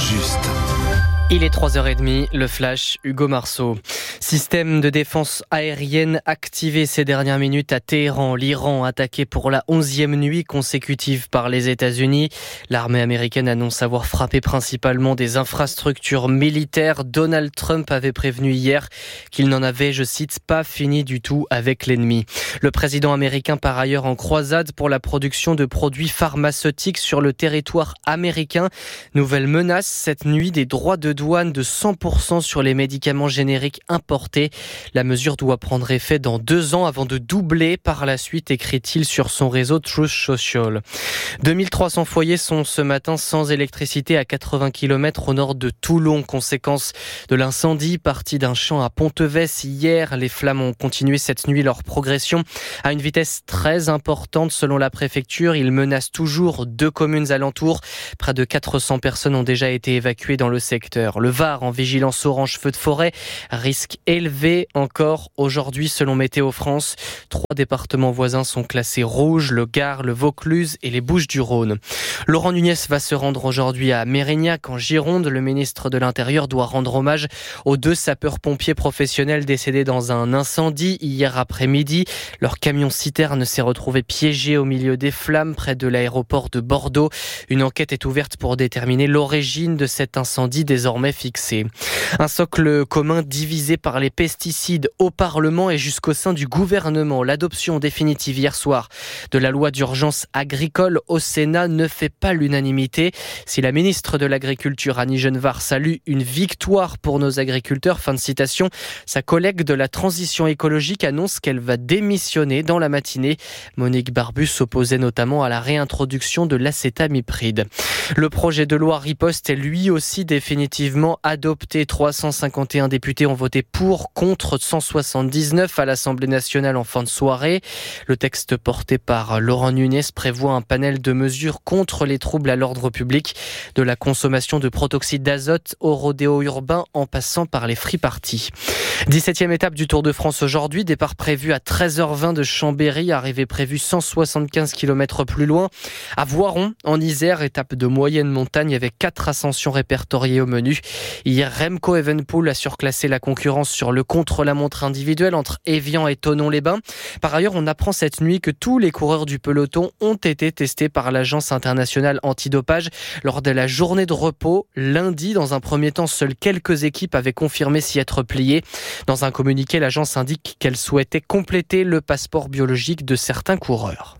juste. Il est 3h30, le flash, Hugo Marceau. Système de défense aérienne activé ces dernières minutes à Téhéran. L'Iran attaqué pour la 11e nuit consécutive par les États-Unis. L'armée américaine annonce avoir frappé principalement des infrastructures militaires. Donald Trump avait prévenu hier qu'il n'en avait, je cite, pas fini du tout avec l'ennemi. Le président américain par ailleurs en croisade pour la production de produits pharmaceutiques sur le territoire américain. Nouvelle menace cette nuit, des droits de douane de 100% sur les médicaments génériques importés. La mesure doit prendre effet dans 2 ans avant de doubler par la suite, écrit-il sur son réseau Truth Social. 2300 foyers sont ce matin sans électricité à 80 km au nord de Toulon. Conséquence de l'incendie parti d'un champ à Pontevès hier. Les flammes ont continué cette nuit leur progression à une vitesse très importante selon la préfecture. Ils menacent toujours 2 communes alentours. Près de 400 personnes ont déjà été évacuées dans le secteur. Le Var en vigilance orange feu de forêt, risque élevé encore aujourd'hui selon Météo France. 3 départements voisins sont classés rouges, le Gard, le Vaucluse et les Bouches-du-Rhône. Laurent Nunez va se rendre aujourd'hui à Mérignac en Gironde. Le ministre de l'Intérieur doit rendre hommage aux 2 sapeurs-pompiers professionnels décédés dans un incendie hier après-midi. Leur camion-citerne s'est retrouvé piégé au milieu des flammes près de l'aéroport de Bordeaux. Une enquête est ouverte pour déterminer l'origine de cet incendie désormais fixé. Un socle commun divisé par les pesticides au Parlement et jusqu'au sein du gouvernement. L'adoption définitive hier soir de la loi d'urgence agricole au Sénat ne fait pas l'unanimité. Si la ministre de l'Agriculture, Annie Genevard, salue une victoire pour nos agriculteurs, fin de citation, sa collègue de la transition écologique annonce qu'elle va démissionner dans la matinée. Monique Barbus s'opposait notamment à la réintroduction de l'acétamipride. Le projet de loi riposte est lui aussi définitivement adopté. 351 députés ont voté pour, contre 179 à l'Assemblée nationale en fin de soirée. Le texte porté par Laurent Nunez prévoit un panel de mesures contre les troubles à l'ordre public, de la consommation de protoxyde d'azote au rodéo urbain en passant par les free-parties. 17e étape du Tour de France aujourd'hui, départ prévu à 13h20 de Chambéry, arrivée prévue 175 km plus loin à Voiron en Isère, étape de moyenne montagne avec 4 ascensions répertoriées au menu. Hier, Remco Evenepoel a surclassé la concurrence sur le contre-la-montre individuel entre Évian et Thonon-les-Bains. Par ailleurs, on apprend cette nuit que tous les coureurs du peloton ont été testés par l'Agence internationale antidopage lors de la journée de repos. Lundi, dans un premier temps, seules quelques équipes avaient confirmé s'y être pliées. Dans un communiqué, l'agence indique qu'elle souhaitait compléter le passeport biologique de certains coureurs.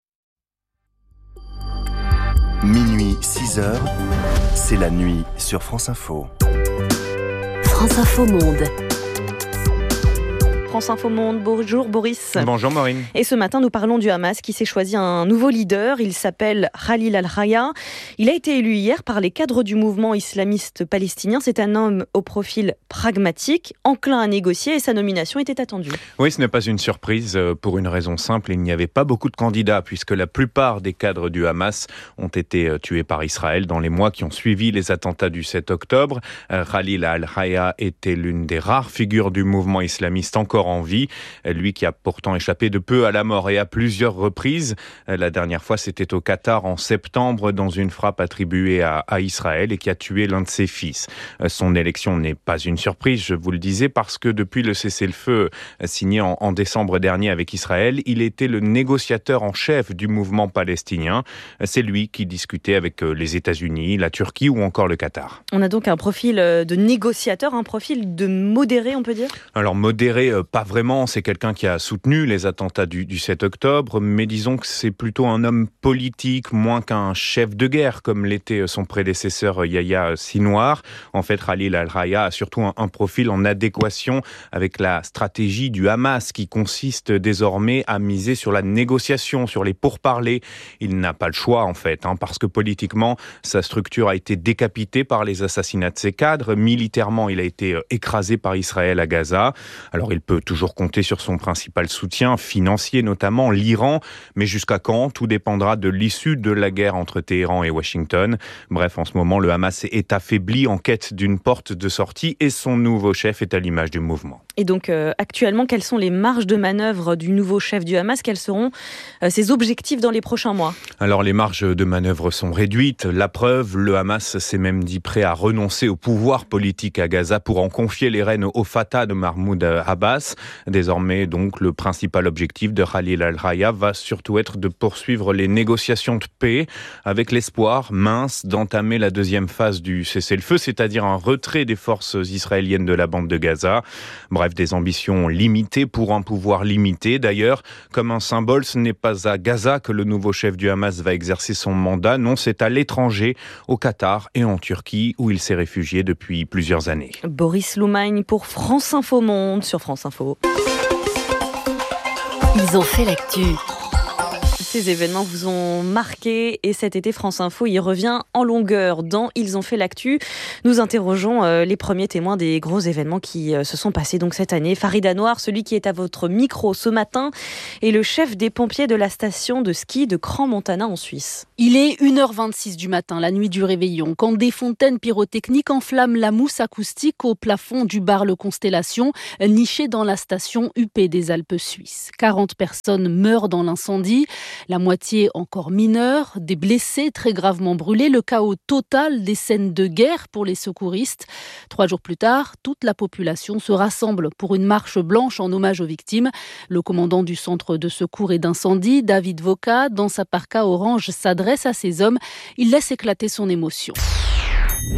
Minuit 6h, c'est la nuit sur France Info. France Info Monde. France Info Monde, bonjour Boris. Bonjour Maureen. Et ce matin, nous parlons du Hamas qui s'est choisi un nouveau leader. Il s'appelle Khalil al-Hayya. Il a été élu hier par les cadres du mouvement islamiste palestinien. C'est un homme au profil pragmatique, enclin à négocier et sa nomination était attendue. Oui, ce n'est pas une surprise pour une raison simple. Il n'y avait pas beaucoup de candidats puisque la plupart des cadres du Hamas ont été tués par Israël dans les mois qui ont suivi les attentats du 7 octobre. Khalil al-Hayya était l'une des rares figures du mouvement islamiste encore en vie, lui qui a pourtant échappé de peu à la mort et à plusieurs reprises. La dernière fois, c'était au Qatar en septembre dans une frappe attribuée à Israël et qui a tué l'un de ses fils. Son élection n'est pas une surprise, je vous le disais, parce que depuis le cessez-le-feu signé en décembre dernier avec Israël, il était le négociateur en chef du mouvement palestinien. C'est lui qui discutait avec les États-Unis, la Turquie ou encore le Qatar. On a donc un profil de négociateur, un profil de modéré, on peut dire ? Alors modéré, pas vraiment, c'est quelqu'un qui a soutenu les attentats du 7 octobre, mais disons que c'est plutôt un homme politique, moins qu'un chef de guerre, comme l'était son prédécesseur Yahya Sinwar. En fait, Khalil al-Hayya a surtout un profil en adéquation avec la stratégie du Hamas, qui consiste désormais à miser sur la négociation, sur les pourparlers. Il n'a pas le choix, en fait, parce que politiquement, sa structure a été décapitée par les assassinats de ses cadres. Militairement, il a été écrasé par Israël à Gaza. Alors, il peut peut toujours compter sur son principal soutien, financier notamment, l'Iran. Mais jusqu'à quand? Tout dépendra de l'issue de la guerre entre Téhéran et Washington. Bref, en ce moment, le Hamas est affaibli en quête d'une porte de sortie et son nouveau chef est à l'image du mouvement. Et donc, actuellement, quelles sont les marges de manœuvre du nouveau chef du Hamas? Quels seront ses objectifs dans les prochains mois? Alors, les marges de manœuvre sont réduites. La preuve, le Hamas s'est même dit prêt à renoncer au pouvoir politique à Gaza pour en confier les rênes au Fatah de Mahmoud Abbas. Désormais, donc, le principal objectif de Khalil al-Raya va surtout être de poursuivre les négociations de paix avec l'espoir mince d'entamer la deuxième phase du cessez-le-feu, c'est-à-dire un retrait des forces israéliennes de la bande de Gaza. Bref, des ambitions limitées pour un pouvoir limité. D'ailleurs, comme un symbole, ce n'est pas à Gaza que le nouveau chef du Hamas va exercer son mandat. Non, c'est à l'étranger, au Qatar et en Turquie, où il s'est réfugié depuis plusieurs années. Boris Loumagne pour France Info Monde sur France Info. Ils ont fait l'actu. Ces événements vous ont marqué et cet été, France Info y revient en longueur. Dans Ils ont fait l'actu, nous interrogeons les premiers témoins des gros événements qui se sont passés donc cette année. Farid Anouar, celui qui est à votre micro ce matin, est le chef des pompiers de la station de ski de Crans-Montana en Suisse. Il est 1h26 du matin, la nuit du réveillon, quand des fontaines pyrotechniques enflamment la mousse acoustique au plafond du bar Le Constellation, niché dans la station UP des Alpes suisses. 40 personnes meurent dans l'incendie. La moitié encore mineure, des blessés très gravement brûlés, le chaos total des scènes de guerre pour les secouristes. 3 jours plus tard, toute la population se rassemble pour une marche blanche en hommage aux victimes. Le commandant du centre de secours et d'incendie, David Voka, dans sa parka orange, s'adresse à ses hommes. Il laisse éclater son émotion. C'est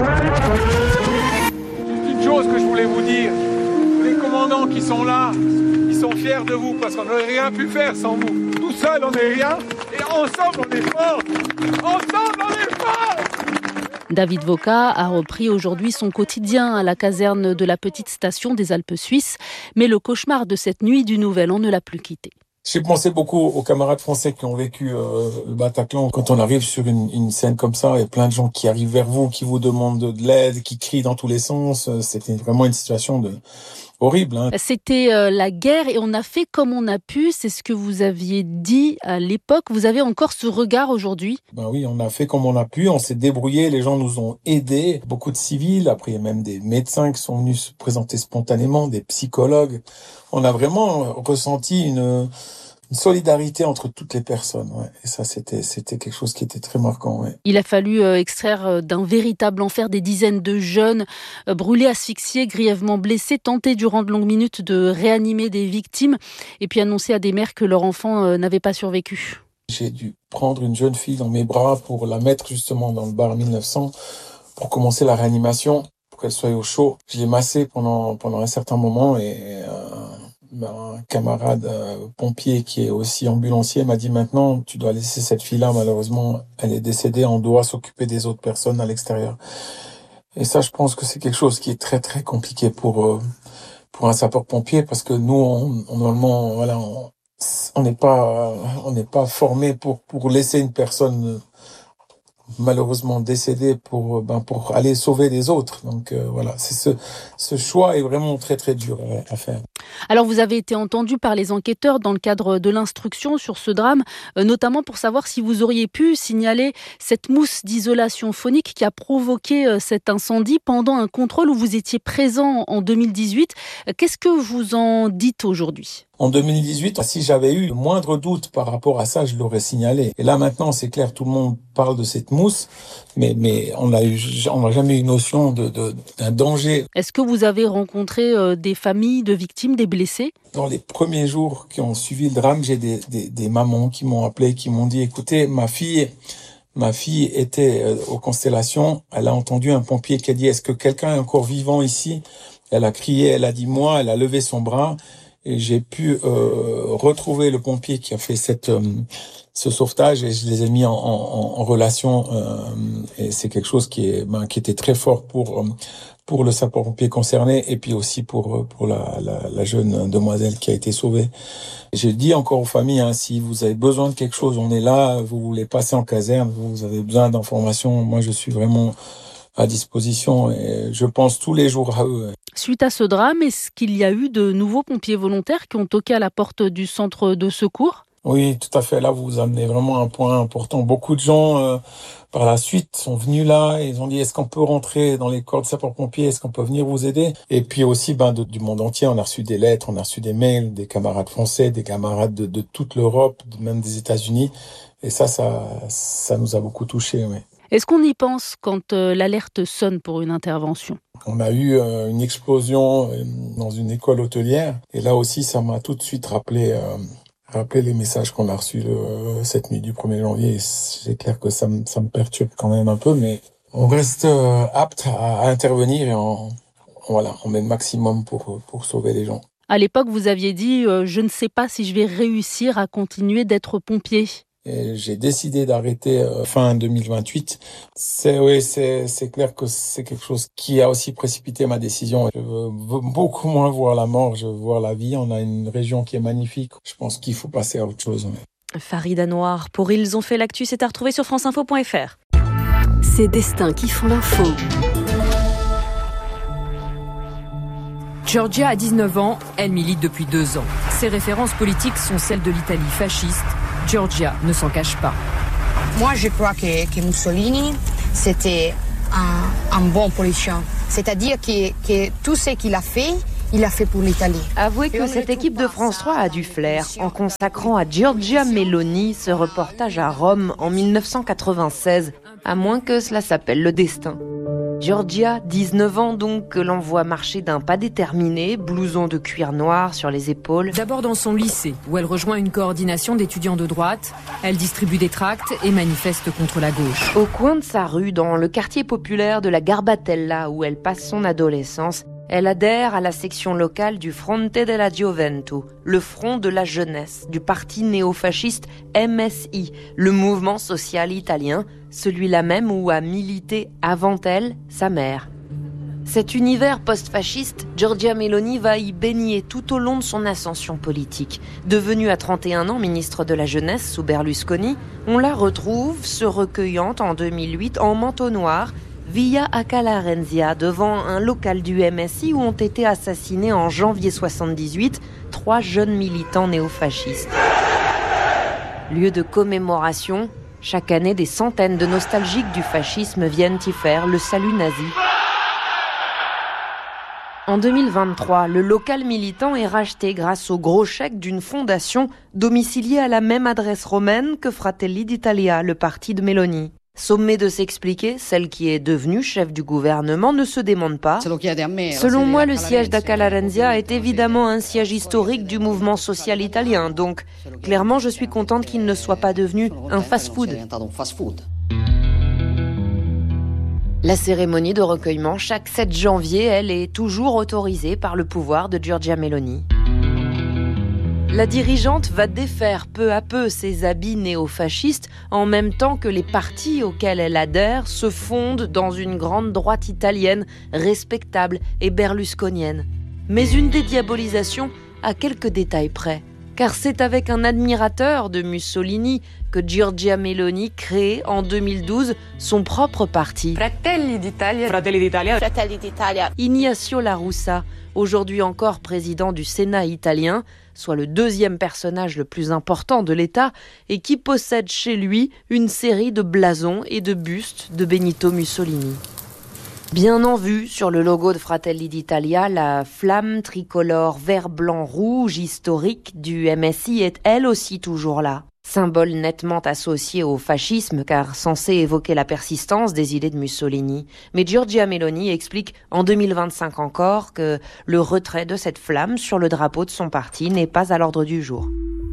une chose que je voulais vous dire. Les commandants qui sont là, ils sont fiers de vous parce qu'on n'aurait rien pu faire sans vous. Tout seul, on n'est rien. Et ensemble, on est fort. Ensemble, on est fort. David Voka a repris aujourd'hui son quotidien à la caserne de la petite station des Alpes suisses. Mais le cauchemar de cette nuit du Nouvel An ne l'a plus quitté. J'ai pensé beaucoup aux camarades français qui ont vécu le Bataclan. Quand on arrive sur une scène comme ça, il y a plein de gens qui arrivent vers vous, qui vous demandent de l'aide, qui crient dans tous les sens. C'était vraiment une situation horrible. C'était la guerre et on a fait comme on a pu. C'est ce que vous aviez dit à l'époque. Vous avez encore ce regard aujourd'hui? Ben oui, on a fait comme on a pu. On s'est débrouillé. Les gens nous ont aidés. Beaucoup de civils. Après, il y a même des médecins qui sont venus se présenter spontanément, des psychologues. On a vraiment ressenti une solidarité entre toutes les personnes. Ouais. Et ça, c'était quelque chose qui était très marquant. Ouais. Il a fallu extraire d'un véritable enfer des dizaines de jeunes brûlés, asphyxiés, grièvement blessés, tenter durant de longues minutes de réanimer des victimes et puis annoncer à des mères que leur enfant n'avait pas survécu. J'ai dû prendre une jeune fille dans mes bras pour la mettre justement dans le bar 1900 pour commencer la réanimation, pour qu'elle soit au chaud. Je l'ai massée pendant un certain moment et un camarade pompier qui est aussi ambulancier m'a dit maintenant tu dois laisser cette fille-là, malheureusement elle est décédée, on doit s'occuper des autres personnes à l'extérieur. Et ça, je pense que c'est quelque chose qui est très très compliqué pour un sapeur-pompier parce que nous normalement voilà on n'est pas formé pour laisser une personne malheureusement décédée pour aller sauver les autres. Donc voilà, c'est ce choix est vraiment très très dur à faire. Alors vous avez été entendu par les enquêteurs dans le cadre de l'instruction sur ce drame, notamment pour savoir si vous auriez pu signaler cette mousse d'isolation phonique qui a provoqué cet incendie pendant un contrôle où vous étiez présent en 2018. Qu'est-ce que vous en dites aujourd'hui ? En 2018, si j'avais eu le moindre doute par rapport à ça, je l'aurais signalé. Et là, maintenant, c'est clair, tout le monde parle de cette mousse, mais on n'a jamais eu notion d'un danger. Est-ce que vous avez rencontré des familles de victimes, des blessés ? Dans les premiers jours qui ont suivi le drame, j'ai des mamans qui m'ont appelé, qui m'ont dit, écoutez, ma fille était aux Constellations, elle a entendu un pompier qui a dit, est-ce que quelqu'un est encore vivant ici ? Elle a crié, elle a dit moi, elle a levé son bras. Et j'ai pu retrouver le pompier qui a fait ce sauvetage et je les ai mis en relation. Et c'est quelque chose qui était très fort pour le sapeur-pompier concerné et puis aussi pour la jeune demoiselle qui a été sauvée. J'ai dit encore aux familles, si vous avez besoin de quelque chose, on est là. Vous voulez passer en caserne, vous avez besoin d'informations. Moi, je suis vraiment à disposition et je pense tous les jours à eux. Suite à ce drame, est-ce qu'il y a eu de nouveaux pompiers volontaires qui ont toqué à la porte du centre de secours ? Oui, tout à fait. Là, vous amenez vraiment un point important. Beaucoup de gens, par la suite, sont venus là et ils ont dit, est-ce qu'on peut rentrer dans les corps de sapeurs-pompiers? Est-ce qu'on peut venir vous aider? Et puis aussi, du monde entier, on a reçu des lettres, on a reçu des mails, des camarades français, des camarades de toute l'Europe, même des États-Unis. Et ça nous a beaucoup touchés, oui. Est-ce qu'on y pense quand l'alerte sonne pour une intervention ? On a eu une explosion dans une école hôtelière. Et là aussi, ça m'a tout de suite rappelé les messages qu'on a reçus cette nuit du 1er janvier. Et c'est clair que ça me perturbe quand même un peu, mais on reste apte à intervenir et on met le maximum pour sauver les gens. À l'époque, vous aviez dit « Je ne sais pas si je vais réussir à continuer d'être pompier ». Et j'ai décidé d'arrêter fin 2028. C'est clair que c'est quelque chose qui a aussi précipité ma décision. Je veux beaucoup moins voir la mort, je veux voir la vie. On a une région qui est magnifique. Je pense qu'il faut passer à autre chose. Farida Noir pour Ils ont fait l'actu, c'est à retrouver sur franceinfo.fr. Ces destins qui font l'info. Giorgia a 19 ans, elle milite depuis 2 ans. Ses références politiques sont celles de l'Italie fasciste. Giorgia ne s'en cache pas. Moi, je crois que Mussolini, c'était un bon politicien. C'est-à-dire que tout ce qu'il a fait pour l'Italie. Avouez que cette équipe de France 3 a du flair en consacrant à Giorgia Meloni ce reportage à Rome en 1996, à moins que cela s'appelle le destin. Giorgia, 19 ans donc, que l'on voit marcher d'un pas déterminé, blouson de cuir noir sur les épaules. D'abord dans son lycée, où elle rejoint une coordination d'étudiants de droite. Elle distribue des tracts et manifeste contre la gauche. Au coin de sa rue, dans le quartier populaire de la Garbatella, où elle passe son adolescence, elle adhère à la section locale du Fronte della Gioventù, le Front de la Jeunesse, du parti néofasciste MSI, le mouvement social italien, celui-là même où a milité avant elle sa mère. Cet univers post-fasciste, Giorgia Meloni va y baigner tout au long de son ascension politique. Devenue à 31 ans ministre de la Jeunesse sous Berlusconi, on la retrouve se recueillant en 2008 en manteau noir, via Acala Rensia, devant un local du MSI où ont été assassinés en janvier 78 3 jeunes militants néofascistes. Lieu de commémoration, chaque année des centaines de nostalgiques du fascisme viennent y faire le salut nazi. En 2023, le local militant est racheté grâce au gros chèque d'une fondation domiciliée à la même adresse romaine que Fratelli d'Italia, le parti de Meloni. Sommée de s'expliquer, celle qui est devenue chef du gouvernement ne se démente pas. Selon moi, le siège d'Acala Rensia est évidemment un siège historique du mouvement social italien. Donc, clairement, je suis contente qu'il ne soit pas devenu un fast-food. La cérémonie de recueillement, chaque 7 janvier, elle est toujours autorisée par le pouvoir de Giorgia Meloni. La dirigeante va défaire peu à peu ses habits néofascistes en même temps que les partis auxquels elle adhère se fondent dans une grande droite italienne respectable et berlusconienne. Mais une dédiabolisation à quelques détails près. Car c'est avec un admirateur de Mussolini que Giorgia Meloni crée en 2012 son propre parti. Fratelli d'Italia. Ignacio La Russa, aujourd'hui encore président du Sénat italien, soit le 2e personnage le plus important de l'État, et qui possède chez lui une série de blasons et de bustes de Benito Mussolini. Bien en vue, sur le logo de Fratelli d'Italia, la flamme tricolore vert-blanc-rouge historique du MSI est elle aussi toujours là. Symbole nettement associé au fascisme car censé évoquer la persistance des idées de Mussolini. Mais Giorgia Meloni explique en 2025 encore que le retrait de cette flamme sur le drapeau de son parti n'est pas à l'ordre du jour.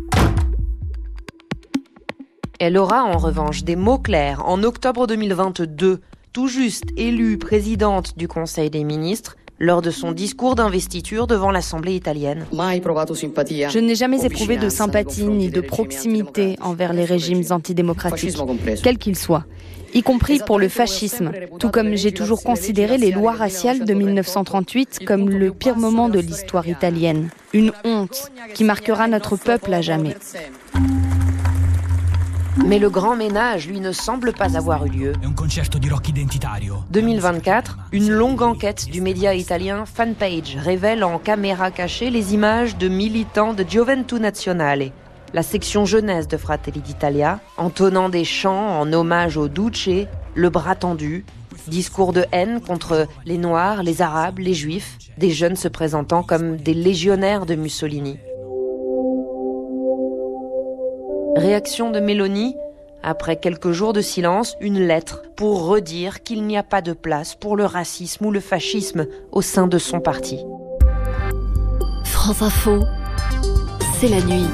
Elle aura en revanche des mots clairs en octobre 2022, tout juste élue présidente du Conseil des ministres, lors de son discours d'investiture devant l'Assemblée italienne. Je n'ai jamais éprouvé de sympathie ni de proximité envers les régimes antidémocratiques, quels qu'ils soient, y compris pour le fascisme, tout comme j'ai toujours considéré les lois raciales de 1938 comme le pire moment de l'histoire italienne. Une honte qui marquera notre peuple à jamais. Mais le grand ménage, lui, ne semble pas avoir eu lieu. 2024, une longue enquête du média italien Fanpage révèle en caméra cachée les images de militants de Gioventù Nazionale, la section jeunesse de Fratelli d'Italia, entonnant des chants en hommage au Duce, le bras tendu, discours de haine contre les Noirs, les Arabes, les Juifs, des jeunes se présentant comme des légionnaires de Mussolini. Réaction de Meloni, après quelques jours de silence, une lettre pour redire qu'il n'y a pas de place pour le racisme ou le fascisme au sein de son parti. France Info, c'est la nuit.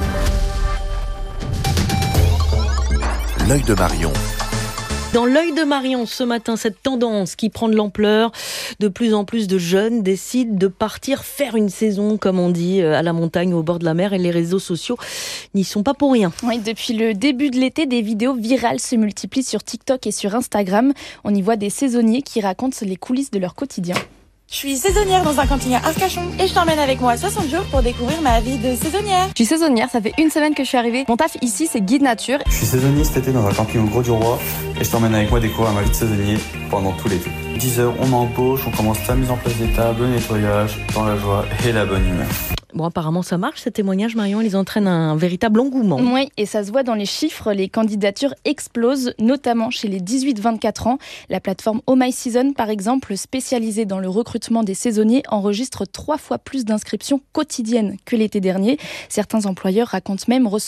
L'œil de Marion. Dans l'œil de Marion, ce matin, cette tendance qui prend de l'ampleur, de plus en plus de jeunes décident de partir faire une saison, comme on dit, à la montagne, au bord de la mer, et les réseaux sociaux n'y sont pas pour rien. Oui, depuis le début de l'été, des vidéos virales se multiplient sur TikTok et sur Instagram. On y voit des saisonniers qui racontent les coulisses de leur quotidien. Je suis saisonnière dans un camping à Arcachon et je t'emmène avec moi 60 jours pour découvrir ma vie de saisonnière. Je suis saisonnière, ça fait une semaine que je suis arrivée. Mon taf ici, c'est guide nature. Je suis saisonnier cet été dans un camping au Gros du Roi et je t'emmène avec moi découvrir ma vie de saisonnier pendant tout l'été. 10h, on embauche, on commence la mise en place des tables, le nettoyage, dans la joie et la bonne humeur. Bon, apparemment, ça marche, ces témoignages, Marion. Ils entraînent un véritable engouement. Oui, et ça se voit dans les chiffres. Les candidatures explosent, notamment chez les 18-24 ans. La plateforme Oh My Season, par exemple, spécialisée dans le recrutement des saisonniers, enregistre 3 fois plus d'inscriptions quotidiennes que l'été dernier. Certains employeurs racontent même recevoir